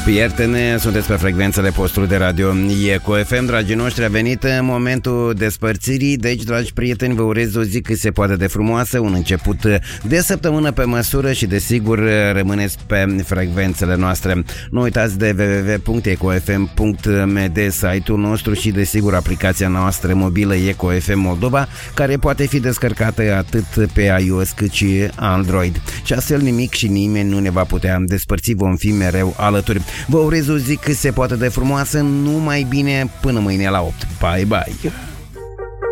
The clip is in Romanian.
Prietene, sunteți pe frecvențele postului de radio Eco FM. Dragii noștri, a venit momentul despărțirii. Deci, dragi prieteni, vă urez o zi cât se poate de frumoasă, un început de săptămână pe măsură și desigur rămâneți pe frecvențele noastre. Nu uitați de www.ecofm.md, site-ul nostru, și desigur aplicația noastră mobilă Eco FM Moldova, care poate fi descărcată atât pe iOS cât și Android. Și astfel nimic și nimeni nu ne va putea despărți, vom fi mereu alături. Vă urez o zi cât se poate de frumoasă, numai bine, până mâine la 8. Bye bye!